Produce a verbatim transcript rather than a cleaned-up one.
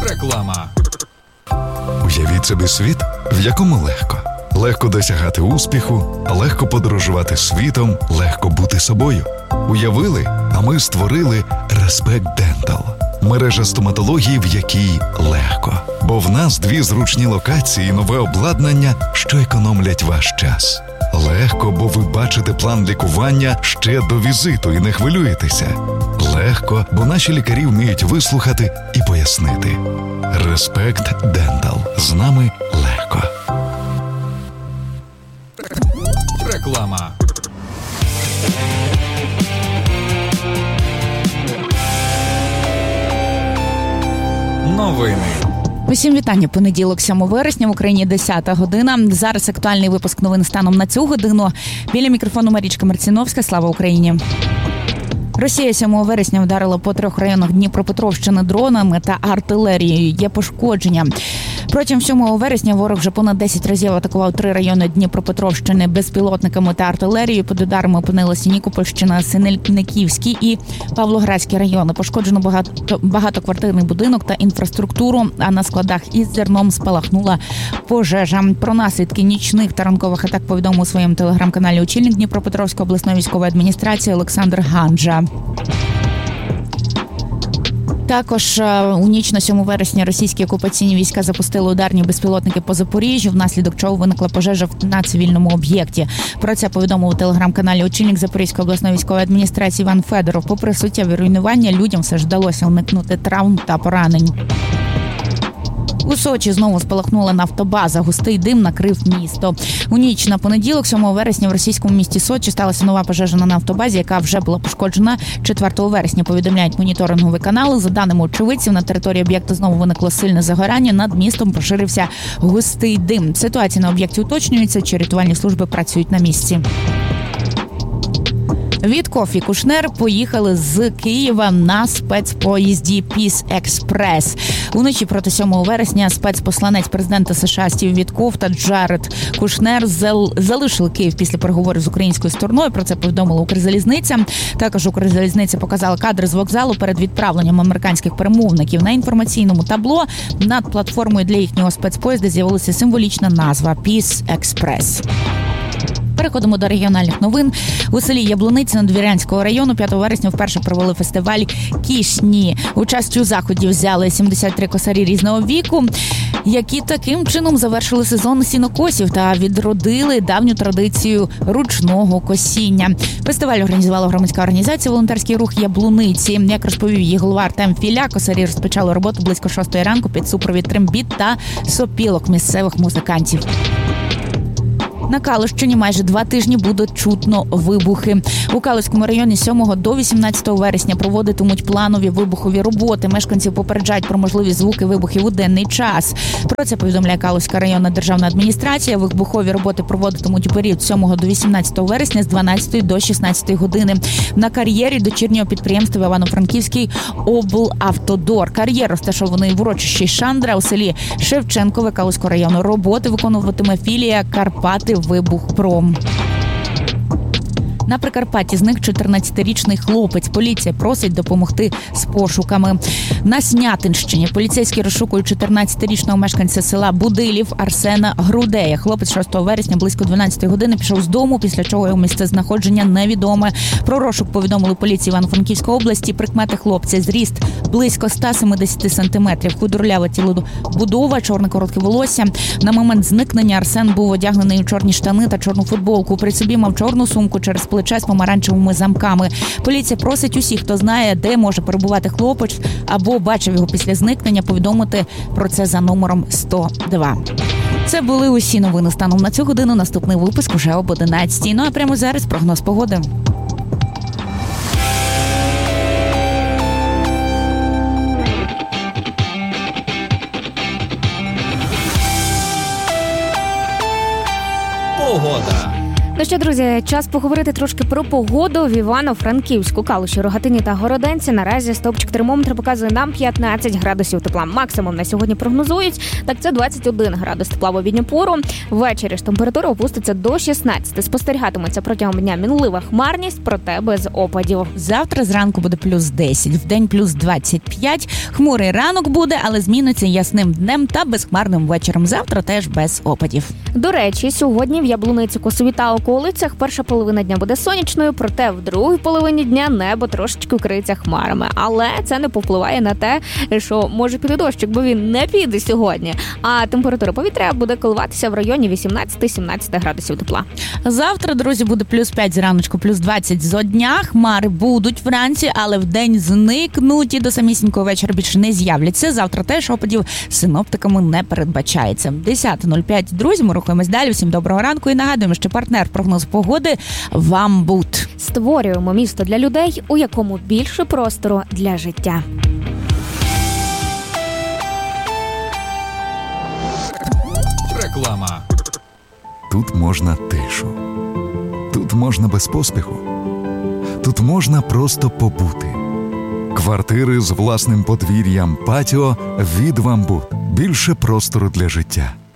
Реклама. Уявіть собі світ, в якому легко. Легко досягати успіху, легко подорожувати світом, легко бути собою. Уявили, а ми створили Respect Dental. Мережа стоматології, в якій легко. Бо в нас дві зручні локації і нове обладнання, що економлять ваш час. Легко, бо ви бачите план лікування ще до візиту і не хвилюєтеся. Легко, бо наші лікарі вміють вислухати і пояснити. Respect Dental. З нами легко. Реклама. Новини. Усім вітання. Понеділок, сьомого вересня, в Україні десята година. Зараз актуальний випуск новин станом на цю годину. Біля мікрофону Марічка Марціновська. Слава Україні. Росія сьомого вересня вдарила по трьох районах Дніпропетровщини дронами та артилерією. Є пошкодження. Протягом сьомого вересня ворог вже понад десять разів атакував три райони Дніпропетровщини безпілотниками та артилерією. Під ударами опинилися Нікопольщина, Синельниківський і Павлоградські райони. Пошкоджено багато, багатоквартирний будинок та інфраструктуру, а на складах із зерном спалахнула пожежа. Про наслідки нічних та ранкових атак повідомив у своєму телеграм-каналі очільник Дніпропетровської обласної військової адміністрації Олександр Ганджа. Також у ніч на сьомого вересня російські окупаційні війська запустили ударні безпілотники по Запоріжжю, внаслідок чого виникла пожежа на цивільному об'єкті. Про це повідомив у телеграм-каналі очільник Запорізької обласної військової адміністрації Іван Федоров. Попри суттєві руйнування, людям все ж вдалося уникнути травм та поранень. У Сочі знову спалахнула нафтобаза. Густий дим накрив місто. У ніч на понеділок, сьомого вересня, в російському місті Сочі сталася нова пожежа на нафтобазі, яка вже була пошкоджена четвертого вересня, повідомляють моніторингові канали. За даними очевидців, на території об'єкту знову виникло сильне загорання, над містом поширився густий дим. Ситуація на об'єкті уточнюється, чи рятувальні служби працюють на місці. Вітков і Кушнер поїхали з Києва на спецпоїзді Peace Express. Уночі проти сьомого вересня спецпосланець президента США Стів Вітков та Джаред Кушнер залишили Київ після переговорів з українською стороною. Про це повідомила Укрзалізниця. Також Укрзалізниця показала кадри з вокзалу перед відправленням американських перемовників. На інформаційному табло над платформою для їхнього спецпоїзда з'явилася символічна назва Peace Express. Переходимо до регіональних новин. У селі Яблуниця Надвірянського району п'ятого вересня вперше провели фестиваль «Кішні». Участь у заході взяли сімдесят три косарі різного віку, які таким чином завершили сезон сінокосів та відродили давню традицію ручного косіння. Фестиваль організувала громадська організація «Волонтерський рух Яблуниці». Як розповів її голова Артем Філя, косарі розпочали роботу близько шостої ранку під супровід трембіт та сопілок місцевих музикантів. На Калущині майже два тижні буде чутно вибухи. У Калуському районі сьомого до вісімнадцятого вересня проводитимуть планові вибухові роботи. Мешканців попереджають про можливі звуки вибухів у денний час. Про це повідомляє Калуська районна державна адміністрація. Вибухові роботи проводитимуть у період сьомого до вісімнадцятого вересня з дванадцятої до шістнадцятої години. На кар'єрі дочірнього підприємства Івано-Франківський облавтодор. Кар'єр розташований в урочищі Шандра у селі Шевченкове Калуського району. Роботи виконуватиме філія «Карпати Вибухпром». На Прикарпатті зник чотирнадцятирічний хлопець. Поліція просить допомогти з пошуками. На Снятинщині поліцейські розшукують чотирнадцятирічного мешканця села Будилів Арсена Грудея. Хлопець шостого вересня близько дванадцятої години пішов з дому, після чого його місцезнаходження невідоме. Про розшук повідомили поліції Івано-Франківської області. Прикмети хлопця: зріст близько ста сімдесят сантиметрів, худорлява тілобудова, чорне коротке волосся. На момент зникнення Арсен був одягнений у чорні штани та чорну футболку. При собі мав чорну сумку через плече з помаранчевими замками. Поліція просить усіх, хто знає, де може перебувати хлопець або бачив його після зникнення, повідомити про це за номером сто два. Це були усі новини станом на цю годину. Наступний випуск уже об одинадцятій. Ну а прямо зараз прогноз погоди. Погода. Ну що, друзі, час поговорити трошки про погоду в Івано-Франківську. Калуші, Рогатині та Городенці. Наразі стовпчик термометра показує нам п'ятнадцять градусів тепла. Максимум на сьогодні прогнозують, так це двадцять один градус тепла в обідню пору. Ввечері ж температура опуститься до шістнадцяти. Спостерігатиметься протягом дня мінлива хмарність, проте без опадів. Завтра зранку буде плюс десять, вдень плюс двадцять п'ять. Хмурий ранок буде, але зміниться ясним днем та безхмарним вечором. Завтра теж без опадів. До речі, сьогодні в Яблуниці, Косові та околицях перша половина дня буде сонячною, проте в другій половині дня небо трошечки вкриється хмарами. Але це не повпливає на те, що може піти дощик, бо він не піде сьогодні. А температура повітря буде коливатися в районі вісімнадцять-сімнадцять градусів тепла. Завтра, друзі, буде плюс п'ять зраночку, плюс двадцять зо дня. Хмари будуть вранці, але вдень зникнуть і до самісінького вечора більше не з'являться. Завтра теж опадів синоптиками не передбачається. десята нуль п'ять, друзі, ми рухаємось далі. Всім доброго ранку і нагадуємо, що партнер прогноз погоди «Вамбут». Створюємо місто для людей, у якому більше простору для життя. Реклама. Тут можна тишу. Тут можна без поспіху. Тут можна просто побути. Квартири з власним подвір'ям, патіо від «Вамбут». Більше простору для життя.